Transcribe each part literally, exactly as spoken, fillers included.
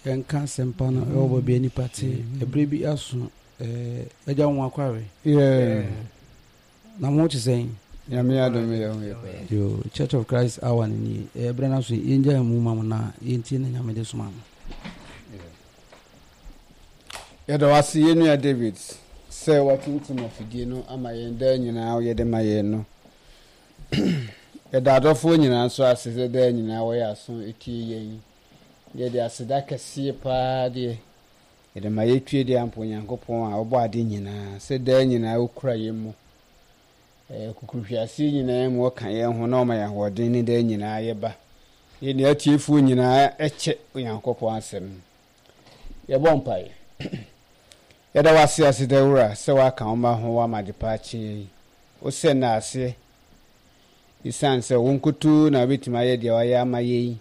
enka sempa no e obo be ni party ebre bi aso eh eja won akware yeah na mo ti saying nyame adom ye ho ye yo Church of Christ awan ni ebre na so yenja mu mam na yenti na nyame de so mam ya do wasi yenu ya David say what into no fidie no ama yenda nyina ye de ma ye no ya da dofo nyina so asese da nyina wo ya so etie yen ye de aseda kese pa de ye de ma ye tue de ampo Nyankopon a obo ade nyina se da nyina okura ye mu eh kukuhwiase nyina mu kan ye ho na o ma ya hoden ni da nyina ye ba ye ne atiefu nyina eche Nyankopon asem ye bompai yada wasi asida wura se waka oma ho wa madepachi o se na ase isan se wonkutu na bitima ye de waya amaye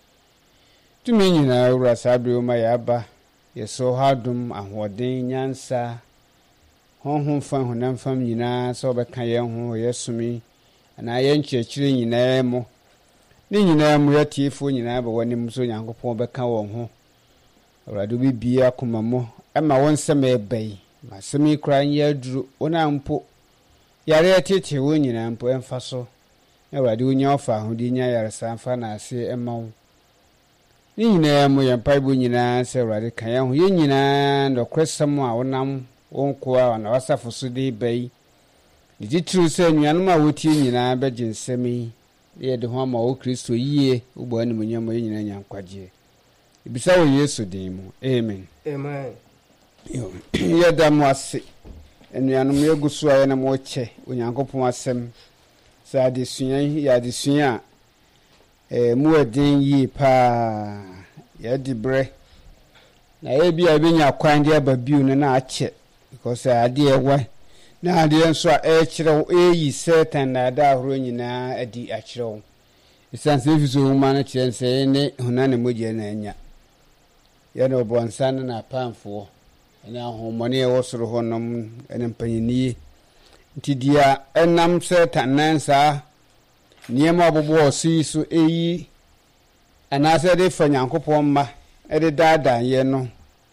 tumi nyina wura sabe o ma ya ba ye so hadum ahoden nyansa honhom fa honam fam nyina so be kan ye ho ye sumi ana ye nkyekire nyina mo ni nyina mo yatiefo nyina ba wani muso Nyankopon be kan won ho awrado bi bia komamo ema won seme bai masemi kran ya duru ona mpo yare tete won nyina mpo emfa so awrado nya ofa hodi nya yare sanfa na ase ema wo ni nyina mo ya paibo nyina se awrado kan ya ho ye nyina ndo kwesam a wonam wonko a na wasafo so de bai di tru se nnuanum a wotie nyina be ginsemi ye de ho ama wo Kristo yie ugbo ani munyam ye nyina nyankwaje ibisa wo Yesu din mu amen amen yo ye da mo ase enuanum ye gusu aye na mo che Onyankopon asem sa de suan ya de suan eh mu edin yi pa ya di bre na ye bia be nya kwan de ababiu ne na ache because ade ewa na ade enso a e kire eyi Satan na da ahoro nyina adi a kire wo isanse fiso huma na kire nse ne hunane moje na anya ya no bonsan na pamfo ena homone e wosoro honom ene mpanyini ntidia enam Satan nansa niema bobo osi so eyi anase de fa Nyankopon ma e de dada ye no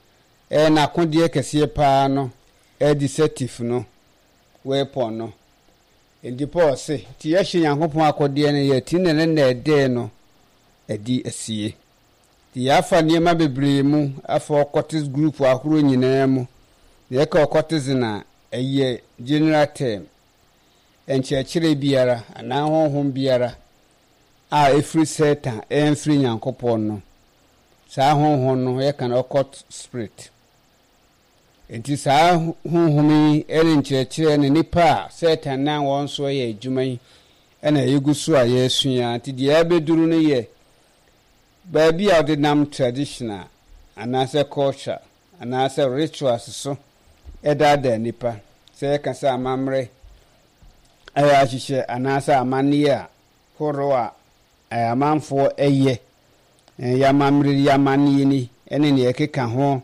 e na kodie kese pa no e deceptive no weapon no endi pose ti ye hye Nyankopon akodie ne ye ti ne ne ede no edi asie ti afa niema bebre mu afa okotis group ahuro nyina mu ye ka okotis na eye general term enchechire biara ana honhom biara a efri Satan enfri Nyankopon no sa honhom no ye kan okot spirit enti sa honhom ene nchechire ne nipa Satan na won so ye adwuman ena yegusu a ye sua ti de abeduru ne ye baby out the nam traditional anase culture anase rituals so eda da nipa se ka sa amamre aya hihye anase amane a horo a amanfo eye ya mamre ya mane ni ene ne ekeka ho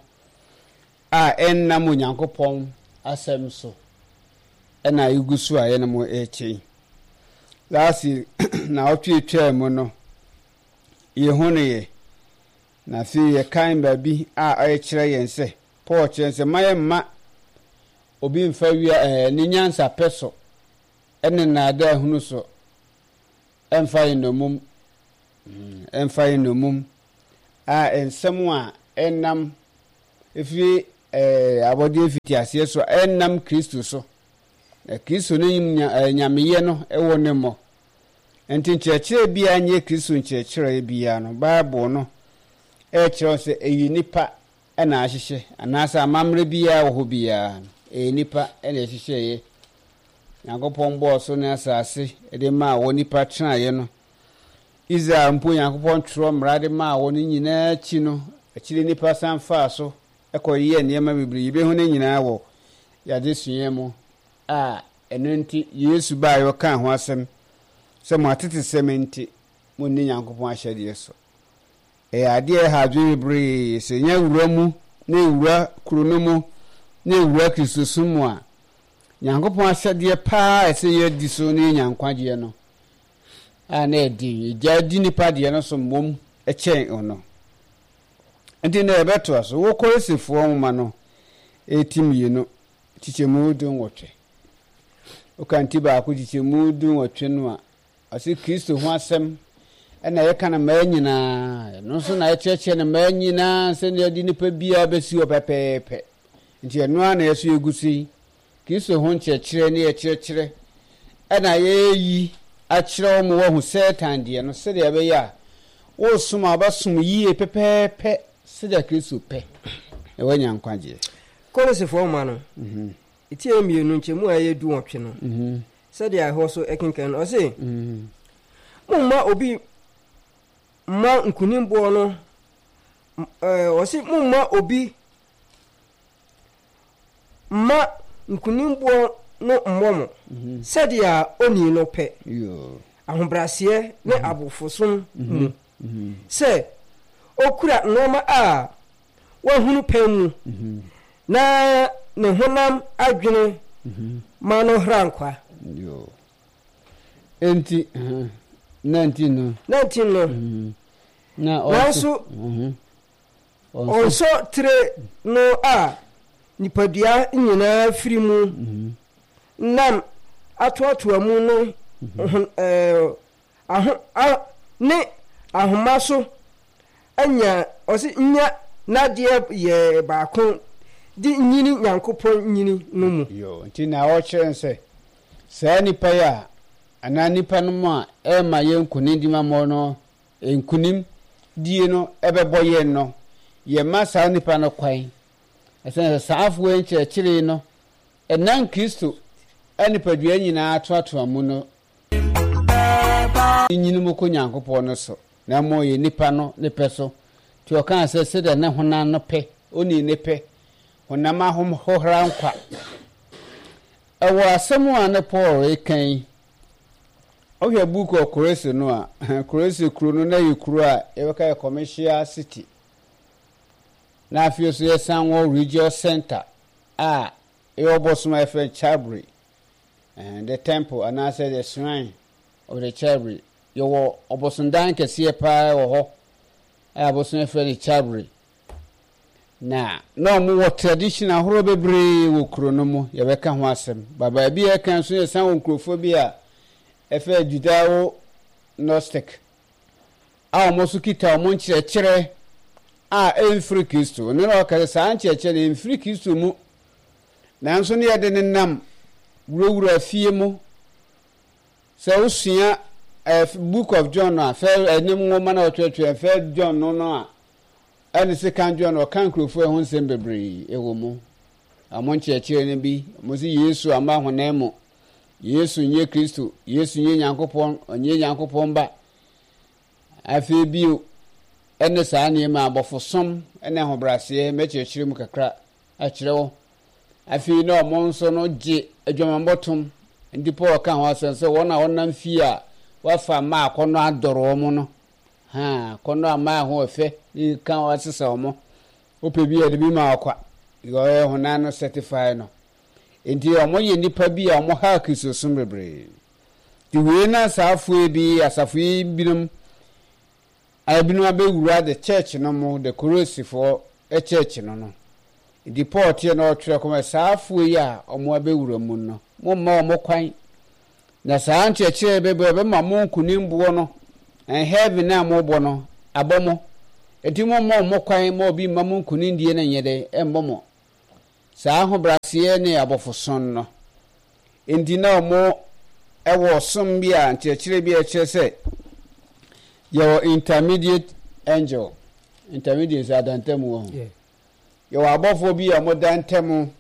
a enna mo Nyankopon asem so ena igusu a ye no echi lasi na otwetwa mu no ye hone na fi ye kan ba bi a ayekire yense Paul chense maye ma obi mfa wia eh ni nyansa peso ene na da hunu so emfa inomum emfa inomum a ensemu a enam efi eh abodi efiti ase so enam Kristo so e Kristo ne nyameye no ewo ne mo enti nkyerɛkyerɛ bia nye Kristo nkyerɛkyerɛ bia no Bible no e kyerɛ sɛ eyi nipa ɛna ahyehye anasa amamre bia wo ho bia e nipa ɛna ahyehye ye Nyankopɔn bɔ so ne asase de ma wo nipa traye no Israel mpo Nyankopɔn tworo mrade ma wo ne nyinaa chi no akyire nipa sanfa so ekɔyɛ nneɛma bibiri yibe ho ne nyinaa wo yade sua mu a ɛno nti Yesu ba yo kan ho asɛm se mo atete sementi mo ni Nyankopon ahyade so e ade e ha dwe bre se nya wura mu na wura kuro no mu na wura Kristo sumu a Nyankopon ahyade pa ese ye di so ni Nyankwaje no a na edi ja di nipa de no so mom e chen ono nti na ebeto aso wo Korintofoɔ nwoma no etimie no tikyemu du nwɔtwe okanti ba ko tikyemu du nwɔtwe no a ase Kristo ho asɛm ɛna yɛka na maa nyinaa no so na yɛkyerɛkyerɛ na maa nyinaa sɛ ne yɛde nipa biara bɛsi wɔ pɛpɛɛpɛ nti ɛno a na yɛso yɛgusi Kristo ho nkyerɛkyerɛ ne yɛkyerɛkyerɛ ɛna yɛyi akyerɛ wɔn wɔ ho Satan deɛ no sɛdeɛ ɛbɛyɛ a wɔsom a wɔbɛsom yie pɛpɛɛpɛ sɛdeɛ Kristo pɛ ɛwɔ nyankwagyeɛ Korintofoɔ nwoma no ɛti mmienu nkyɛmu a yɛdu wɔtwe no sɛdeɛ ɛhɔ so ɛkenkan no ɔse momma obi ma nkunimboɔ no ɔse momma obi ma nkunimboɔ no mmɔ mo sɛdeɛ oni no pɛ ahobraseɛ ne abofosom mu sɛ okura nneɛma a wahunu pɛ mu na ne honam adwene ma no hra nkwa enti nineteen no nineteen no na also also tire no a nipadua nyinaa firi mu nam atoatoa mu no eh aho ne ahoma so anya osi nya nadeɛ yɛ baako di nyini Nyankopɔn nyini no mu yo nti na wɔkyerɛ sɛ saa nipa ya ana nipa no mu a ɛma yɛ nkunim di ma mo no nkunim die no ɛbɛbɔ yɛ no yɛ ma saa nipa no kwan ɛsɛ saafo nkyerɛkyerɛ no ɛnan Kristo ɛnipadua nyinaa atoatoa mu no nyini mu kɔ Nyankopɔn no so na mo yɛ nipa no ne pɛ so ti ɔka sɛ sɛdeɛ ne honam no pɛ oni ne pɛ honam ahom hohra nkwa ɛwɔ asɛm a ne Paul ɛkan ɔhwɛ book of Korinto no a Korinto kuro no na yɛ kuro a yɛbɛka yɛ commercial city na afei so yɛsan wɔ regional center a ɛwɔ bosom a yɛfrɛ Chabri and the temple and I said the shrine of the Chabri yɛwɔ ɔbosondan kɛseɛ paa wɔ hɔ a bosom yɛfrɛ the Chabri na na ɔmo wɔ tradition ahorow bebree wɔ kuro no mu yɛbɛka ho asɛm baba bi yɛka so yɛsan wɔ nkurɔfoɔ bi a ɛfɛ Judao Gnostic a ɔmo so kita ɔmo nkyerɛkyerɛ a ɛmfiri Kristo ne na ɔka saa nkyerɛkyerɛ ɛmfiri Kristo mu nanso ne yɛde ne nam wurawura fie mu sɛ wosua book of John a fɛ ɛnim nwoma na ɔtwɛtwɛ fɛ John no no a ɛne second John ɔka nkurɔfoɔ ɛho nsɛm bebree ɛwɔ mu ɔmo nkyerɛkyerɛ no bi ɔmo sɛ Yesu ama honam mu Yesu nye Kristo Yesu nye Nyankopɔn onye Nyankopɔn ba afei bio ɛne saa nneɛma abɔfosom ɛne ahobraseɛ mɛkyerɛkyerɛ mu kakra akyerɛ wo afei na ɔmo nso no gye adwamambɔtom ndi Paul ka ho asɛm sɛ wɔn a wɔnam fie a wafa ma akɔnɔ adɔrɔ ɔmo no ha akɔnɔ ama ho ɛfɛ ne ka wɔasesa ɔmo opɛ bi a de bi ma akwa yɛ honam no certify no enti ɔmo yɛ nipa bi a ɔmo ha Kristo som bebree ti wei na saafo bi asafo yi binom abinu abɛwura the church no mu the Korintofoɔ e church no no di Paul tie na ɔtwerɛ kɔma saafo yi a ɔmo abɛwura mu no mo ma ɔmo kwan na saa nkyerɛkyerɛ bɛbɛ bɛma mo nkunimboɔ no and heaven na mo bɔ no abɔ mo enti mo ma ɔmo kwan ma obi ma mo nkunindie na nyɛ dɛ ɛmbɔ mo saa ahobraseɛ ne abɔfoson no enti na ɔmo ɛwɔ som bi a nkyerɛkyerɛ bi a kyerɛ sɛ yɛwɔ intermediate angel intermediate sɛ adantamu wɔ ho yɛwɔ abɔfoɔ bi a ɔmo dantamu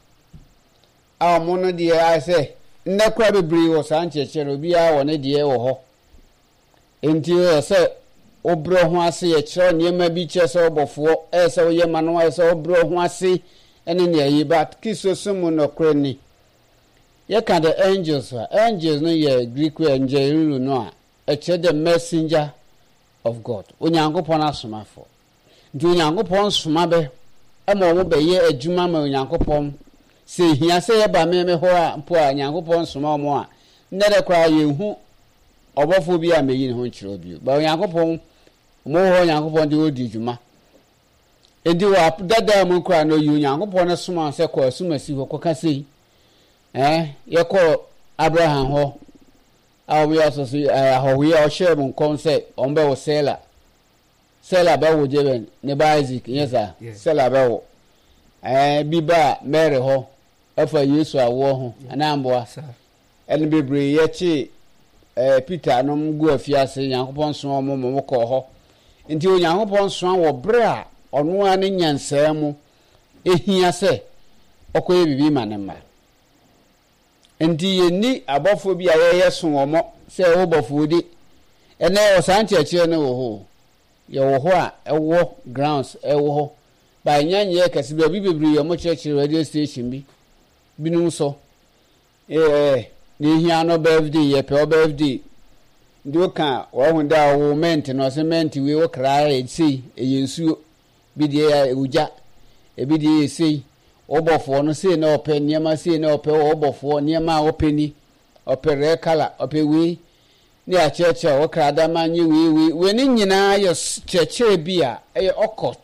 a ɔmo no deɛ ayɛ sɛ nnɛ kora bebree wɔ saa nkyerɛkyerɛ no obiara wɔ ne deɛ wɔ hɔ enti yɛ sɛ wobrɛ ho ase yɛkyerɛ nneɛma bi kyerɛ sɛ ɔbɔfoɔ ɛyɛ sɛ woyɛ ma no ayɛ sɛ wobrɛ ho ase ɛne ne ayi but Kristo so mu nɔkorɛ ni yɛka the angels a angels no yɛ Greek angel no a ɛkyerɛ the messenger of God onyankopɔn asomafo nti onyankopɔn soma bɛ ɛma ɔmo bɛyɛ adwuma ma onyankopɔn sɛ hia sɛ yɛba meme hɔ a mpo a onyankopɔn soma ɔmo a nnɛ dɛ koraa yɛhu ɔbɔfo bi a meyi ne ho nkyerɛ bio ba onyankopɔn ɔmo hɔ onyankopɔn de ɔdi dwuma edi wa dada mu kra no yu Nyankopon ne soma se ko asumasi ho koka sei eh ye ko Abraham ho awo ya so si ahowe ya o share mu kon se on be wo Sela Sela ba wo jeben ne ba Isaac yesa Sela ba wo eh bi ba Mary ho afa Yesu awo ho anamboa en bebre ye chi eh Peter no mgu afiase Nyankopon so mo mo ko ho nti o Nyankopon so wo bre a ono ane nyansa mu ehia se okoye bibi manema nti yeni abofo bi ayeye so omo se wo bofo di ene o sanche chire ne wo ho ye wo ho a ewo grounds ewo ho ba nyanye kase bi bibiri yo mo chire radio station bi binum so eh ni hia no birthday ye pe birthday ndo ka wo hu da wo ment no se ment we wo kra e sei e yensuo bi de ya uja e bi de sei obofo no sei na ope niema sei na ope obofo niema openi opere kala ope wi ni a cheche wo kra da manye wi wi we ni nyina ye cheche bi a e okot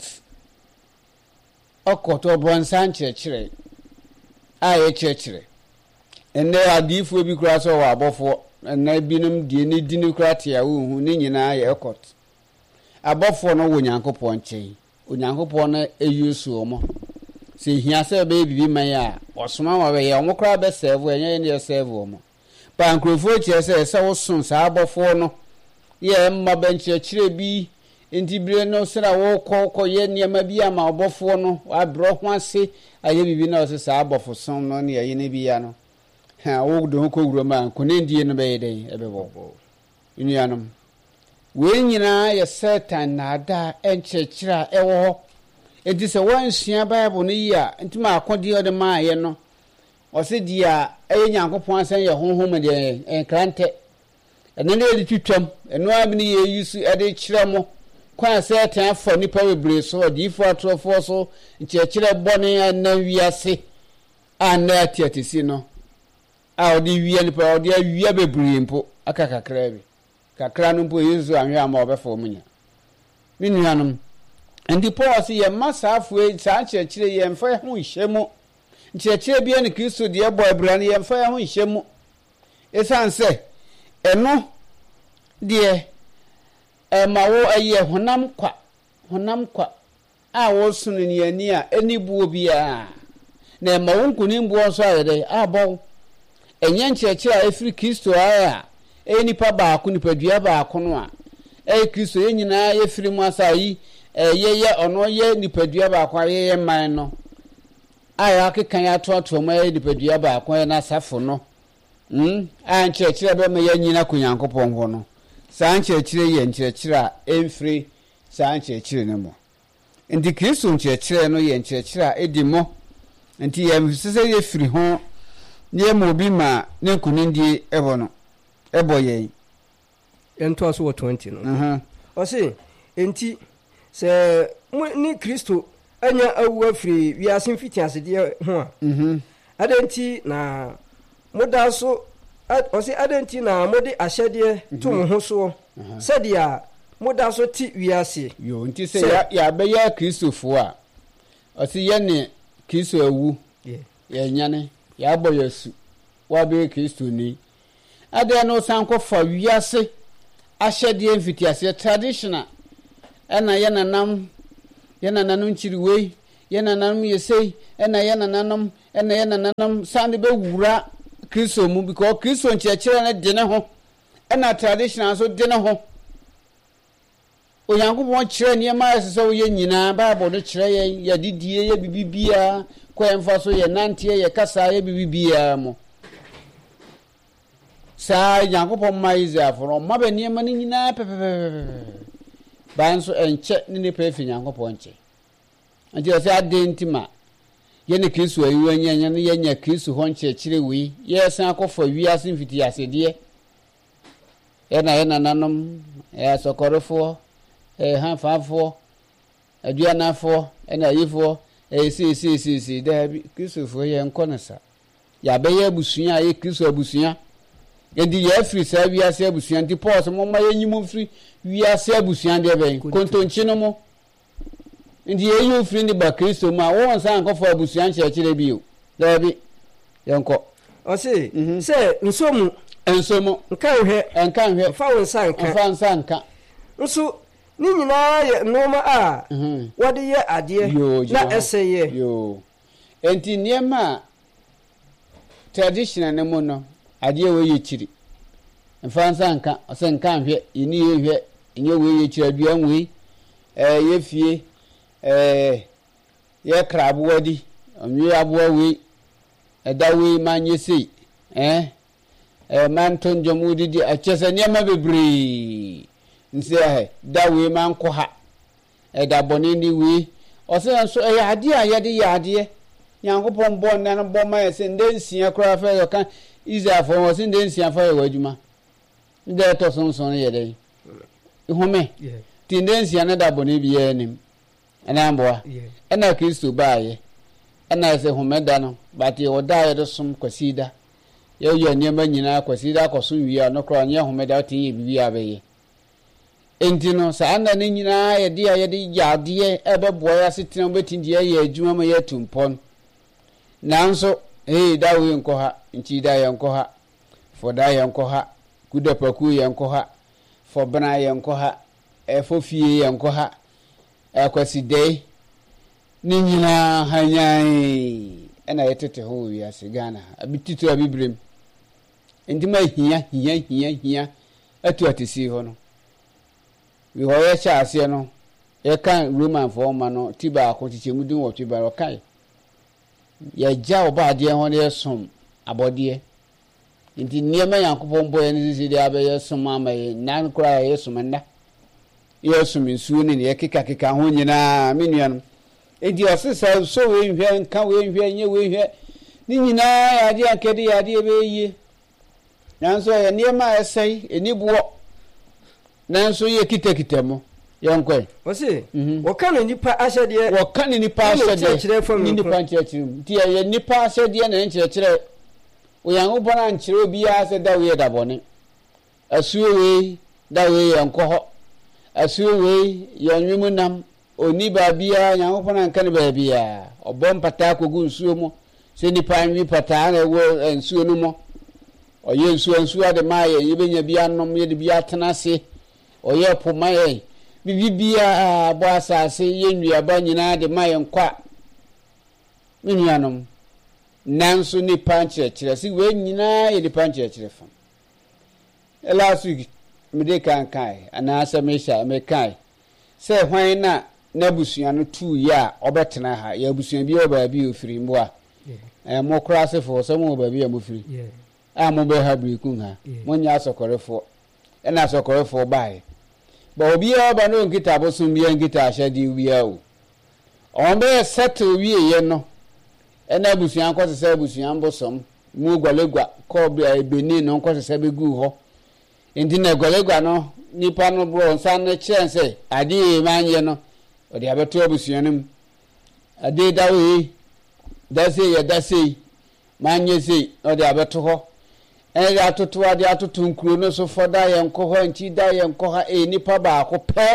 okot obon san cheche a ye cheche enne adifo bi kura so wa abofo na binum die ni dini kura tia wo hu ni nyina ye okot abofo no wo Nyankopon chen Onyankopon na eyusu omo se hia se be bibi man ya osoma wa be ye omo kra be serve enye ne serve omo pa nkrofo tie se se wo sun sa abofo no ye mma benche kire bi ntibire no sera wo kọ kọ ye niema bi ama abofo no abro ho ase aye bibi na o se sa abofo son no ne ye ne bi ya no ha wo do ko wuro ma ko ne ndie no be ye den ebe bo inianom we nyina ye Satan na ada enchechira ewo edi se wansua Bible no yi a ntima akodi ode ma ye no o se dia eye Nyankopon asan ye honhom de enkrante ene ne edi twitwam eno abi ne ye yusu ede kire mo kwa Satan afọ nipa webre so odi ifo atrofo so nchechire bone na wiase ana atiatisi no a odi wiye nipa odi awiya bebre mpo aka kakra bi kakra no mpo Yesu anwe ama obefo munya minuanum ndi Paul si ye masafu e sa chechire ye mfa ho hyemu chechire bia ne Kristo de ebo abra ne ye mfa ho hyemu esanse eno de e mawo aye honam kwa honam kwa a wo sunu ne ani a eni buo bia na mawo nkuni mbuo so ayede abo enye chechire a efiri Kristo aya eni pa ba ko nipa dua ba ko no a e Kristo ye nyina ye firi mu asayi ye ye ono ye nipadua ba kwa ye ye man no aya kekan ya to to ma ye nipadua ba kwa na safo no mm an chechire be ma ye nyina ko Nyankopon ho no san chechire ye nchechire a emfiri san chechire ne mo ndi Kristo nchechire no ye nchechire a edi mo nti ye msese ye firi ho ne mo bi ma ne kunindi ebo no ebo ye ento aso twenty no mhm o se enti se ni Kristo anya awu afiri wiase mfiti asede ho a mhm adenti na moda so o se adenti na mode ahyede to mo ho so sadia moda so ti wiase yo nti se ya ya be ya Kristofo a o se ye ne Kristo awu ye ye nyane ya bo yesu wa be Kristo ni ade no sanko fa wiase ahyede mfiti ase traditional ena ye nanam ye nananum chiriwe ye nananum yesei ena ye nananum ena ye nananum sande be wura Kristo mu because Kristo nchechire na de ne ho ena traditional so de ne ho Onyankopon chire ne ma ase so ye nyina Bible no chire ye ye didie ye bibibia kwa emfa so ye nante ye kasa ye bibibia mo sa Onyankopon ma Israel no ma be ne ma nyina pepepe banso enche ni ne pefi Nyankopon nche anti o se adentima ye ne Kristo ayi wanya ne ye nya Kristo ho nche chire wi ye san akofo wiase mfiti asede ye na ye nananom e sokorofo e hanfafo aduanafo e na yifo e si si si si da bi Kristo fo ye nkonesa ya be ye abusuan ye Kristo abusuan yendi ye free sa wiase abusuan nti Paul so mo ma ye nyimu free wiase abusuan de ben kontonchi no mo ndi ye yu free ni ba Kristo ma won san ko fo abusuan kyerɛkyerɛ bio da bi yɛnkɔ ɔse sɛ nsomu ensomu nka hwɛ enka hwɛ fa wo nsa nka fa nsa nka nso ni nyinaa yɛ noma a wɔde yɛ adeɛ na ɛsɛ yɛ yo enti niema traditional ne mu no adeɛ wo yɛ kyiri mfa nsa nka ɔsɛ nka hwɛ yini yɛ hwɛ nye wo yɛ kyiri aduan wei eh yɛ fie eh yɛ krabo wadi onwe aboa wei ɛda wei manye sei eh eh manton jomu didi akyɛsɛ niema bebree nse eh da wei manko ha ɛda bɔne ni wei ɔsɛ nso ɛyɛ adeɛ a yɛde yɛ adeɛ nyankopɔn bɔ na no bɔ ma yɛ sɛ ndensia kora fa yɛ ka Israel for was ndensia fa yɛ wadwuma nda to sonson yɛ dɛ ihome ti ndensia na da bɔne bi yɛ nim ɛna mboa ɛna Kristo baayɛ ɛna sɛ homeda no bate yɛ wɔda yɛ de som kwasida yɛ yɛ nneɛma nyinaa kwasida akɔso wiea no kora nyɛ homeda tin yɛ bibi abɛyɛ enti no saa na ne nyinaa yɛ de a yɛ de yadeɛ ɛbɛboa yɛ asetena betin de yɛ adwuma ma yɛ tumpɔn nanso eh da we nkɔ ha nti da yɛ nkɔ ha fo da yɛ nkɔ ha kudapaku yɛ nkɔ ha fo bana yɛ nkɔ ha ɛfo fie yɛ nkɔ ha ɛkwaside ne nyinaa hanyan ɛna yɛtete ho wi ase Ghana abititu abibrem enti ma hia hia hia hia atu atisi ho no wi ho yɛ hyɛ ase no yɛ kan Roman fo ma no tiba akotike mudin wɔ tiba ro kai yɛ gya oba ade ho ne som abɔdeɛ enti niema Yankopɔn bɔ yɛ ne sisi de abɛyɛ som ama yɛ nan kora yɛ som nda yɛ som nsuo ne yɛ keka keka ho nyinaa menuanom enti ɔsesa so we nhwɛ nka we nhwɛ nye we nhwɛ ni nyinaa yɛ ade ankɛde yɛ ade bɛyie nanso yɛ niema ɛsɛi eniboɔ nanso yɛ kitakita mo yɛnkɔ wɔse wɔka no nipa ahyɛdeɛ wɔka no nipa ahyɛdeɛ ni nipa nkyerɛkyerɛ mu nti yɛ nipa ahyɛdeɛ na nkyerɛkyerɛ Onyankopɔn ankyerɛ obiara sɛ da wei da bɔne asuo wei da wei yɛ nkɔ hɔ asuo wei yɛ nwemu nam oni baabia Nyankopɔn anka ne baabia ɔbɔ mpata kogu nsuo mu sɛ nipa nwi pata na ɛwɔ nsuo no mu ɔyɛ nsuo nsuo de ma yɛ yɛbɛnya bi anom yɛ de bi atena ase ɔyɛ po ma yɛ bibibia abo asase yɛ nnuaba nyinaa de ma yɛ nkwa menuanom nanso nipa nkyerɛkyerɛ si we nyinaa yɛ nipa nkyerɛkyerɛ fam last week mede kan kai anaasɛ mesha me kai sɛ hwan na n'abusua no tu ya ɔbɛtena ha yɛ abusua bi ɔba bi ofiri mboa eh mo kora sefo sɛ mo ba bi ya mo firi a mo bɛ ha briku ha mo nya asɔkɔrefo ɛna asɔkɔrefo bae ba obi ya ɔba no nkita bosom bi nkita ahyɛde wi a o ɔn bɛ settle wi ye no ɛna abusua nkɔ sɛ abusua mbosom mu gwalegwa kɔ bia ebeni no nkɔ sɛ begu hɔ enti na gwalegwa no nipa no bro nsa no kyerɛ sɛ ade manye no ɔde abeto abusua no ade dawe dase yɛ dase manye sei ɔde abeto hɔ ɛde atoto ade atoto nkuro no so fɔda yɛ nkɔ hɔ nti da yɛ nkɔ ha e nipa baako pɛ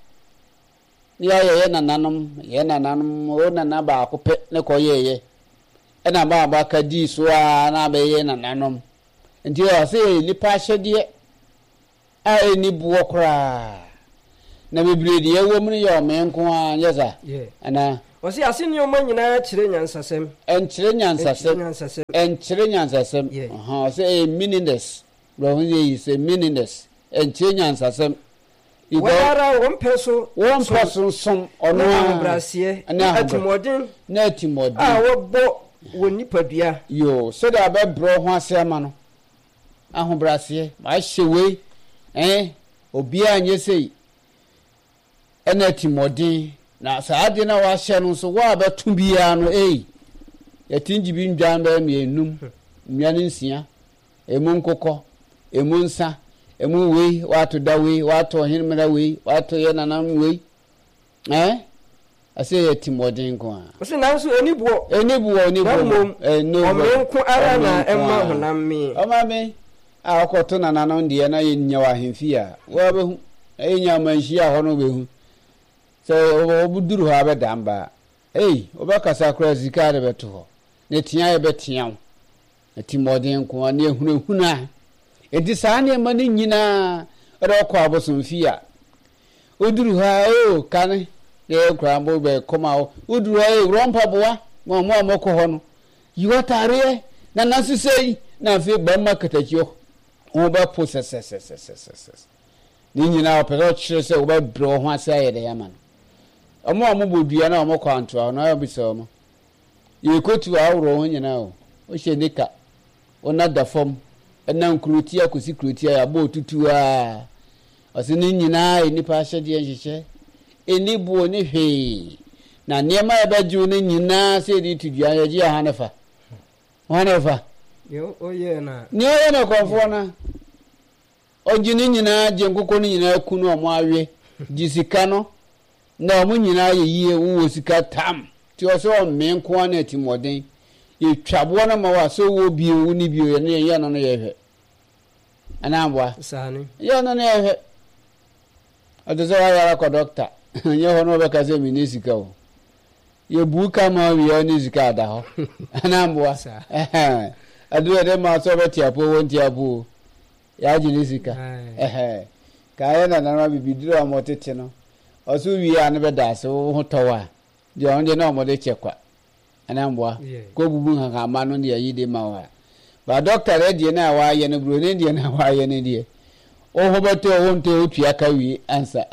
ya yɛ nananom yɛ nananom o nana baako pɛ ne kɔ yɛ yɛ ɛna ba ba ka di so a na ba yɛ nananom nti ɔ sɛ nipa hyɛdeɛ a eni buo kora na bebre de ɛwɔ mu yɛ ɔmenko a nyɛsa ana wɔsi ase ne ɔma nyinaa kyerɛ nyansasɛm ɛnkyerɛ nyansasɛm ɛnkyerɛ nyansasɛm aha sɛ meaningless bro yi sɛ meaningless ɛnkyerɛ nyansasɛm wɔara wɔmpɛ so wɔmpɛ so som ɔno abraseɛ atimɔden na atimɔden a wɔbɔ wɔ nipadua yo sɛ da bɛbrɛ ho ase ama no ahobraseɛ ma hyɛ wei eh obia nyɛ sei ɛna atimɔden na saa de na wahyɛ no so wa bɛto bia no eh yɛtingi bi ndwan bɛ mienum nnuane nsia emu nkokɔ emu nsa emu wei wato da wei wato hinmera wei wato ye nanam wei eh ase ye timodin ko a ose na so enibuo enibuo enibuo eh no omenko ara na emma honam me o ma me a okoto nananam de na ye nya wa hemfi a wo behu enya manhia ho no behu sɛ obuduru hɔ abɛdamba ei obɛkasa kora zika de bɛto hɔ ne tia yɛ bɛtia wo na timɔden ko ne ehunahuna enti saa ne ma ne nyinaa ɔde kɔ abosomfi a oduru ha o kane ye kura mbo be koma o uduru ha e rompa boa mo mo amoko hɔ no yiwatare na nasisei na fi gbamma katakio o ba posesesesesses ni nyina o pɛrɛ kyerɛ sɛ o ba brɛ ho ase ayɛ de yama no ɔmo ɔmo bodua na ɔmo kwanto a na obi sɛ ɔmo ye kotu awro ho nyina o o hye nika ona da fam ɛna nkuruti akosi kuruti ya bo tutu a ɔse ni nyina enipa hyɛde nhyehyɛ enibu ne hwee na niema ebaju ne nyina sɛ di tudua ya gi ha nafa ha nafa yo oye na ni oye na kɔfo na ɔgini nyina gye nkokɔ ne nyina ku no ɔmo awe gisika no na ɔmo nyina ye yie wo sika tam ti ɔsɛ ɔmme nko na timɔden ye twabo na ma wa so wo bio ni bio ne ye no no ye hwɛ ana abwa sane ye no no ye hwɛ ɔdze wa yara kɔ doctor nye ho no be ka se mi ni sika o ye buka ma wi ya ni sika da ho ana abwa eh adu de ma so be tiapo won tiapo ya ji ni sika eh ka ye na na bibidiro amotete no oso wi ya ne be da se ho towa de on de na mo de chekwa ana mbwa ko bubu ha ka ma no de yi de ma wa ba doctor e de na wa ye no bro ne de na wa ye ne de o ho beto o nte o tua ka wi answer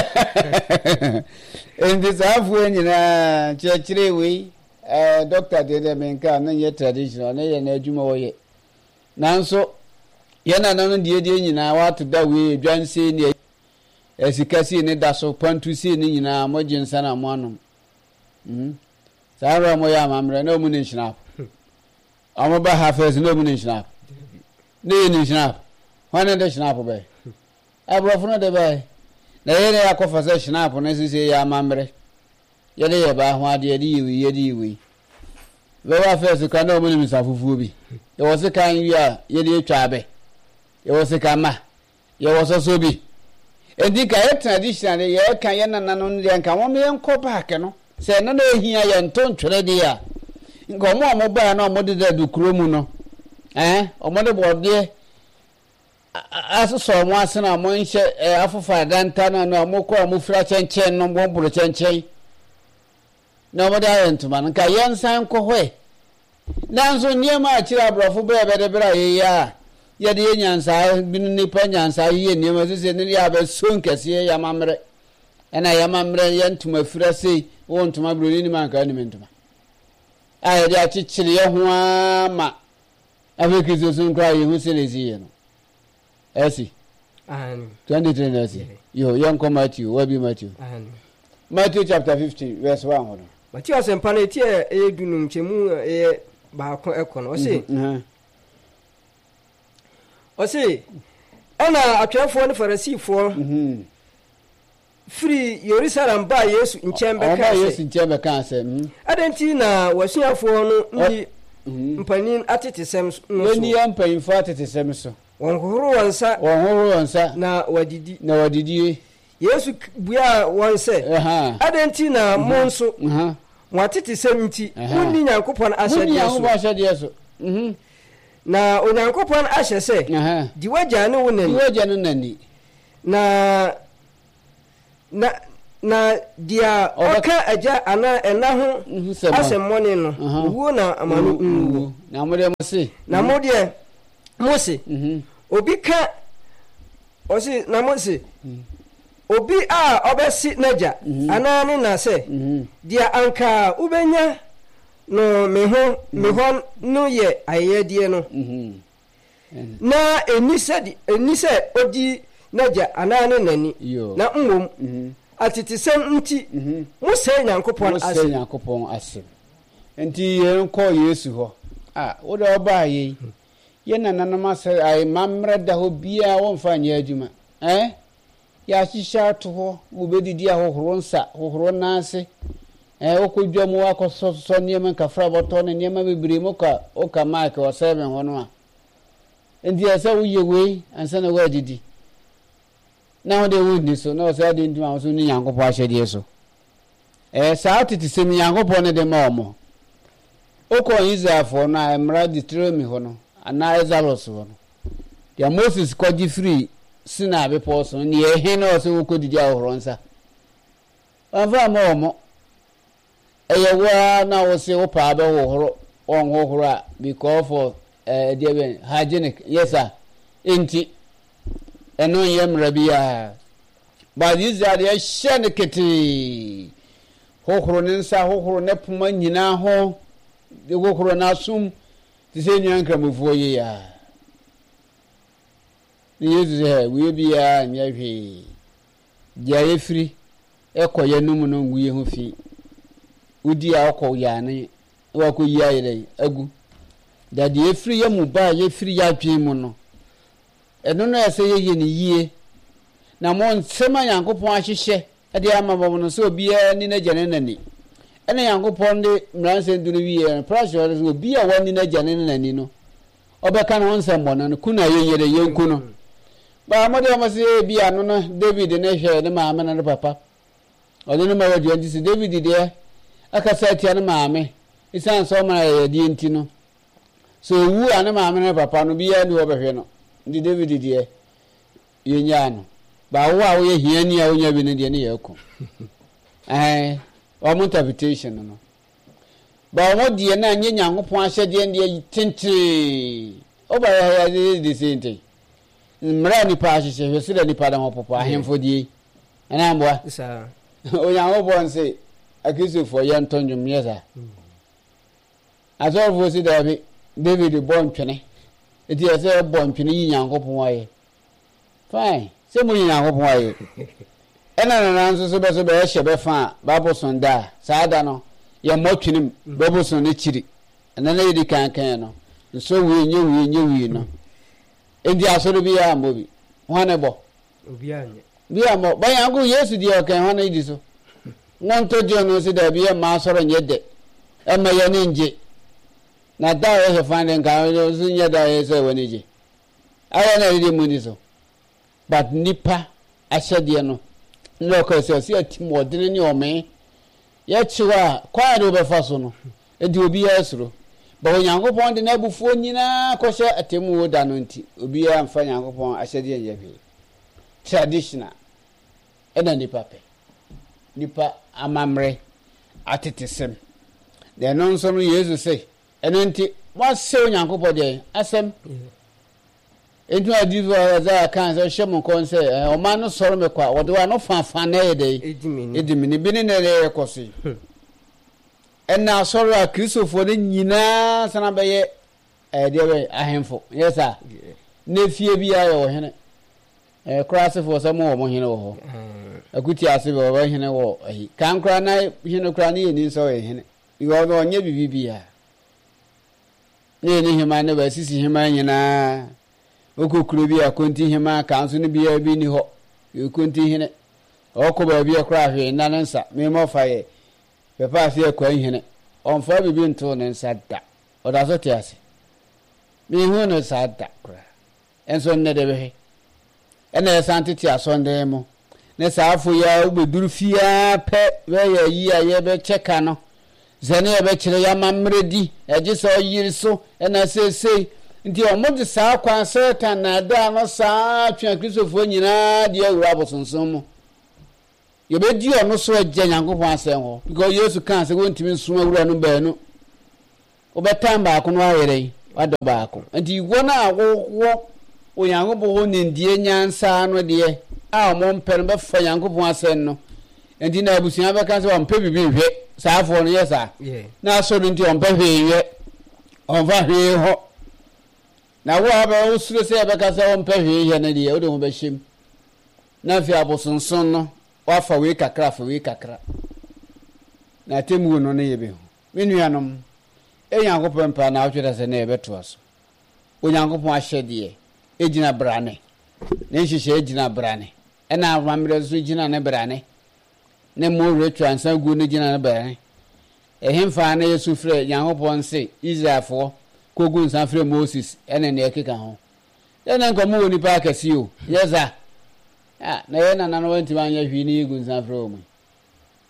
endi safu nyina chechire wi eh doctor de de menka na ye traditional na ye na adwuma wo ye nanso ye na na no de de nyina wa to da wi adwanse ne esikasi ne da so pantu si ne nyina mo jinsa na mo anom mhm sara mo ya mamre na mu ne snap amo ba hafes na mu ne snap ne ne snap wana de snap be abrofo no de be na ye ne akofa se snap na sisi ya mamre ye de ye ba ho ade de yi ye de yi we wa fes ka na mu ne misafufu bi ye wo se kan wi a ye de twa be ye wo se ka ma ye wo so so bi edi ka ye traditional ye kan ye na nanu ne kan wo me enko back no se na na ehia ye nto ntwere de ya nko mo mo ba na mo de da dukuro mu no eh o mo de bode aso so mo asena mo nche afofa danta na na mo ko mo fira chenchen no mo buru chenchen na mo da ntuma nka ye nsan ko hwe nanso niema akira brofo be be de bra ye ya ye de nyansa binu nipa nyansa ye niema se ne ya be sonkese ya mamre ena ya mamre ye ntuma fira sei wo ntuma buru ni man ka ni ntuma aye de achichire ye ho ama afekizo sun kwa ye hu selezi ye no esi ani twenty-three nasi yo young come Matthew what be Matthew ani Matthew chapter fifty verse one hono Matthew asempa na tie e dunu nchemu e ba ko ekono o se mhm o se ana atwafo ne farisifo mhm free Jerusalem ba Yesu nchembe ka Yesu nchembe ka se mhm adenti na wasuafo no ndi mpanin atete sem no so ni mpanin fo atete sem so won horo wansa won horo wansa na wadidi na wadidi Yesu bua wonse aha adenti na monso aha watete sem nti munni Nyankopon ahyade Yesu so munni ahyade Yesu mhm na Onyankopon ahye se aha di waja ne wonani di waja ne nani na na na dia oka aja ana ena ho asemone no wo na amanu nwo na mo de mo se na mo de mo se mhm obi ka o se na mo se obi a obesi naja ana ne na se dia anka ubenya no me ho me ho no ye ayedie no mhm na enise di enise odi naja ana ne nani na mmom mhm atitisem nti musa Nyankopon ase musa Nyankopon ase enti yenko Yesu ho ah wo de oba ye ye na nanama se ai mamre da ho bia wo mfa nya adwuma eh ya hisha to ho wo bedidi ahohoro nsa hohoro nanse eh okodwa mu akoso so niema nkafra boto ne niema bebire mu ka o ka mark o seven ho no a enti asa wo ye we ansa na wa didi na wo de wo ni so na o sa de ntuma so ni Nyankopon ahyede so eh saa tete sem Nyankopɔn ne de ma omo okɔ Israelfo na emra Deuteronomy ho no ana Exodus ho no ya Moses kɔgye free sina be pɔso ne ehe na ɔsɛ wokɔdidi ahoro nsa afa ma omo eye wa na wo se wo pa be wo horo on ho horo a because for eh dey hygienic yes sir enti eno yem rabia ba Israel ye hye ne kete ho horo ne nsa ho horo ne poma nyina ho de ho horo na sum ti se nyan kramofo ye ya ni Yesu he we bia nya hwe dia ye firi ekoye num no nguye ho fi udi a okɔ ya ne wa ko yi ayere agu da de efiri ya mu ba ye firi ya twen mu no eno no ese ye ye ne yie na mo nsema Yankopɔn ahyehye ade ama bom no so obi a ni na gane nani ene Yankopɔn de mranse nduru wiye pressure so obi a wani na gane nani no obeka no nsem bono no kuna ye yere ye nku no ba mo de mo se bi anu no David ne hwe ne maame na ne papa ode ne ma wadi anti se David de akasa tia ne maame isan so ma ye di enti no so wu ane maame ne papa no bia ni obehwe no ndi David de ye nya no ba wo a wo ye hiani a wonya bi ne de ne ye ko eh o mo interpretation no ba wo de na anye Nyankopɔn ahyede ne tintiri o ba ya de de sente mra ni pa ahyehye hwe sira ni pa da hopopo ahemfo die ana mboa sa o Nyankopɔn se akisofo ye ntonjum yesa azorfo si dabi David bon twene eti ese bon twene yi Nyankopɔn aye fine se mo yi Nyankopɔn aye ena na nanso so be so be hye be fa babo sonda saada no ye mo twene babo son ne chiri ena na yidi kankan no so wi nye wi nye wi no endi asoro bi ya mbobi hwane bo obi anye bi amo ba yango Yesu di okan hwane idi so nonto je no se da bi e ma asoro nye de e ma ye ne nje na da ye he fande nka yo su nye da ye se woni je aya na idi mu ni so but nipa ahyede no no ko se se atimo odene ni ome ye chiwa kwa do be fa so no edi obi ya esuro ba Onyankopɔn de na bufuo nyina ko hye atemu da no nti obi ya mfa Nyankopɔn ahyede ye ye traditional ena nipa pe nipa amamre atetesem de no nso no Yesu say eno nti wase Onyankopɔn de asem enti adivo za kan se hwem kon se o ma no soro me kwa wode wa no fanfan na ye de edimini edimini bi ne na ye kosi ena soro a Kristofo ne nyina sana be ye e de we ahemfo yesa ne fie bi ayo wo hene e krasefo se mo wo hene wo ho akuti ase be wo hene wo ahi kan kra na hene kra ne ni so we hene iwo no nye bibibia ne ni hema ne ba sisi hema nyina okokuro bi akonti hema kanso ne bia bi ni ho yokonti hene okoba bi akra hwe na nsa me mo faye be pa se akwa hene onfa bibi nto ne nsa da oda so tiase me hu no sa da kra enso ne de be ena sante ti asonde mo ne saafo ya ubeduru fia pe we ya yi aye be cheka no zene ya be kire ya mamredi eje so yiri so ena sesei nti omode saa kwan Satan na da no saa twa Kristofo nyina de awura bosonson mo ye be di ono so agya Nyankopɔn asɛm ho because Yesu kan sɛ wontimi nsoma awura no baanu obetam ba ko no ayere wado ba ko nti wona awowo Onyankopɔn ho nindie nyansa no de a mo mpɛ no be fa Nyankopɔn asɛm no nti na abusua be kan sɛ wo mpɛ bibi hwe saafo no yesa na so nti on pɛ hwe hwe on fa hwe ho na wo aba wo suro se be ka se wo mpɛ hwe hwe na de wo de ho be hyem na fi abosonson no wa fa we kakra fa we kakra na temu no ne yebe ho menuanom e Nyankopɔn pa na atweda se na yebe to aso Onyankopɔn ahyede e gina brane ne nhihye e gina brane e na amamre so gina ne brane ne mo retwa ansa gu ne gina ne brane e hemfa na Yesu frɛ Nyankopɔn se Israelfo kogu nsa frɛ Moses ene ne ekeka ho ene nkomo woni pa akasi o yesa ah na ye na na no wanti manya hwi ni gu nsa frɛ o mu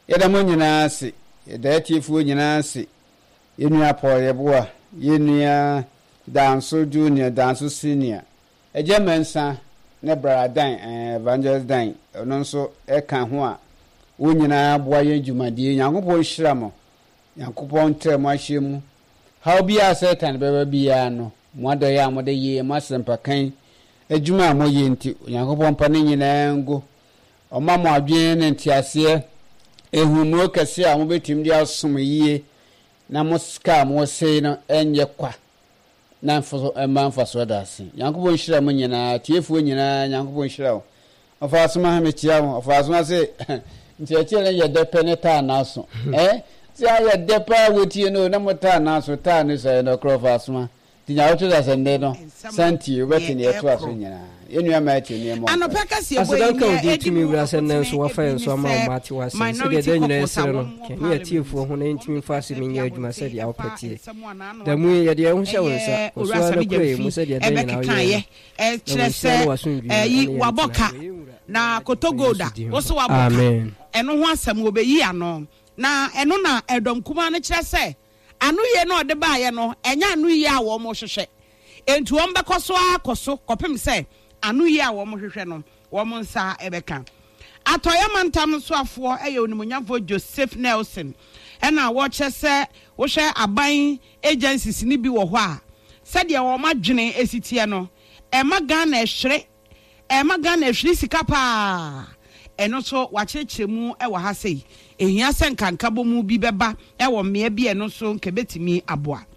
yɛda mo nyinaa se yɛda atiefoɔ nyinaa se yɛnua pɔyɛboa yɛnua danso junior danso senior ɛgye mensa ne bradan evangelist dan ɔno nso ɛka ho a wo nyinaa boa yɛn dwumadie nyankopɔn hyira mo nyankopɔn trɛ mo ahyɛ mu how bia satan bɛba bia no mo adɔyɛ a mo de yie mo asɛmpakan adwuma a mo yɛ nti nyankopɔn pa ne nyinaa ngo ɔma mo adwene ne ntiaseɛ ehunu kɛse a mo betim de asom yie na mo ska mo sei no ɛnyɛ kwa na mfo ɛma mfaso da ase nyankopɔn hyira mo nyinaa tiefuo nyinaa nyankopɔn hyira wo ɔfaasoma ha mekyia wo ɔfaasoma se ntiakyɛ ne yɛ dɛpɛ ne taa naso eh si ayɛ dɛpɛ wotie no na mo taa naso taa ne sɛ no kro faasoma tinya woto da sende no santi obɛte ne ɛto aso nyinaa enua ma ɛte ne mo anopa kasi ebo yi ka odi timi wura sɛ nan so wafa yɛn so ama o mate wase sɛ de da nyina ɛsere no kɛni atiefuo ho na ntimi fa se me nyɛ adwuma sɛ de awopɛtie da mu yɛ de ɛho hyɛ wo nsa osuara no kure mu sɛ de da nyina ɔyɛ ɛ kyerɛ sɛ ɛyi waboka na kotogoda wo so waboka amen ɛno ho asɛm wo beyi ano na ɛno na ɛdɔm kuma no kyerɛ sɛ anu ye no de ba ye no enya anu ye a wo mo hwehwɛ entu won bekɔ so akɔso kɔpem sɛ anu ye a wo mo hwehwɛ no wo mo nsa ebeka atoya mantam so afo ɛyɛ onimonyafo Joseph Nelson ɛna wo kyɛ sɛ wo hwɛ aban agencies ni bi wɔ hɔ a sɛ de wo madwene esitie no ɛma Ghana ehwere ɛma Ghana ehwere sika pa ɛno so wakyerɛkyerɛ mu ɛwɔ ha sei ehia sɛ nkanka bɔ mu bi bɛba ɛwɔ mmea bi ɛno so nkebetimi aboa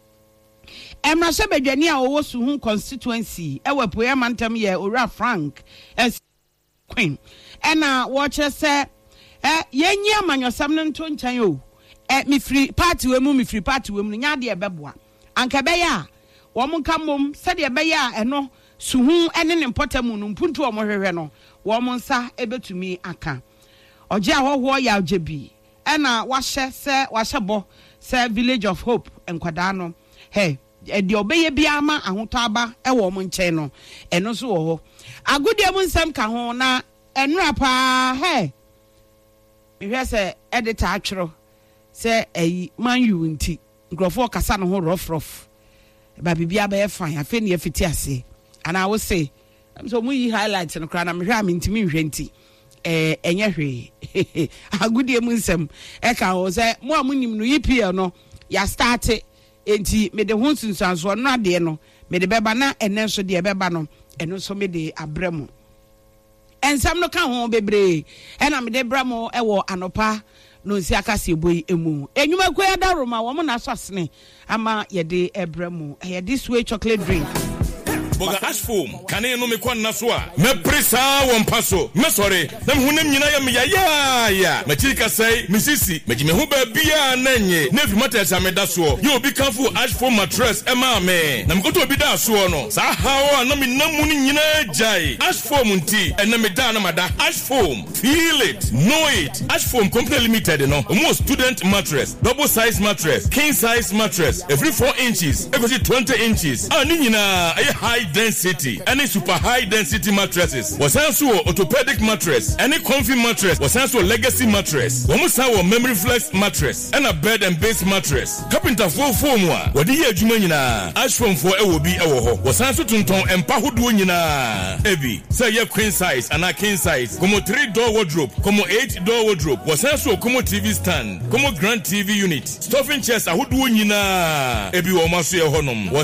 ɛmra sɛ badwani a ɔwɔ suhu constituency ɛwɔ Apueya mantam yɛ Owura Frank as Queen ɛna wɔkyerɛ sɛ ɛ yenyi amanyɔsam no nto nkyɛn o ɛ mifiri party we mu mifiri party we mu nya de ɛbɛboa anka bɛyɛ a wɔn nka mom sɛ de ɛbɛyɛ a ɛno suhu ɛne ne mpɔtamu no mpuntu wɔn hwehwɛ no wɔn nsa ɛbɛtumi aka Oje ahoho ya ojebi ena wahyɛ sɛ wahyɛ bɔ sɛ Village of Hope enkwada no he e de obeye bia ma ahotɔ aba ɛwɔ mo nkyɛn no ɛno so wɔ hɔ agudie mu nsɛm ka ho na enura pa he mehwɛ sɛ editor atwero sɛ ayi man yu nti nkrofo kasa no ho rough rough ba bibia ba yɛ fan afi ne afiti ase ana wo say so mu yi highlight no kra na mehwɛ am ntimi nhwɛ nti eh enye hwe agudie mu nsem e ka ho se mo amunim no E P L no ya start enti me de ho sunsanso no ade no me de beba na enen so de beba no eno so me de abramo ensam no ka ho bebre e na me de bramo e wo anopa no nsi akase boyi emu enwuma koya da roma wo mo na so asene ama ye de ebramo e this way chocolate drink Boga ash foam kane no me kwa na so a me presa won paso me sorry na me hunam nyina ya me ya ya ya ma chika sai me sisi me jime ho ba bia na nye na fi mata sa me da so ye obi kanfo ash foam mattress e ma me na me koto obi da so no sa hawo na me namu ni nyina jai ash foam nti e na me da na mada ash foam feel it know it ash foam company limited no almost student mattress double size mattress king size mattress every four inches every twenty inches ah ni nyina e high density any super high density mattresses was also orthopedic mattress any comfy mattress was also legacy mattress one say memory flex mattress and a bed and base mattress carpenter four foam wa wodi ye adwuma nyina ash foam for e wo bi e wo ho was also tonton empa hodo nyina ebi say ye queen size and a king size como three door wardrobe como eight door wardrobe was also como T V stand como grand T V unit stuffing chairs ahodo nyina ebi wo maso ye honom was